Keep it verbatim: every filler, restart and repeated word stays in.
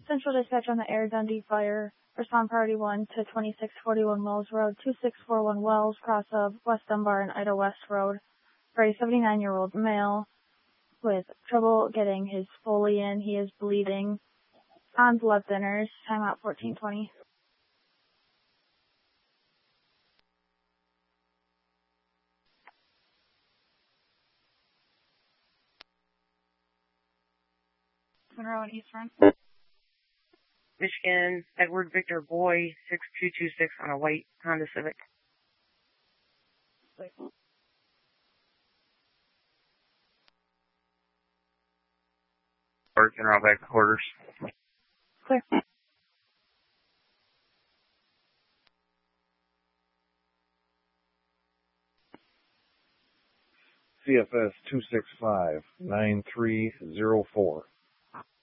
Central Dispatch on the air, Dundee Fire. Respond priority one to twenty-six forty-one Wells Road, two six four one Wells, cross of West Dunbar and Ida West Road, for a seventy-nine-year-old male with trouble getting his Foley in. He is bleeding on blood thinners. Timeout fourteen twenty. Monroe and East Front. Michigan, Edward Victor Boy, six two two six on a white Honda Civic. Working around back to quarters. Clear. C F S two six five nine three zero four.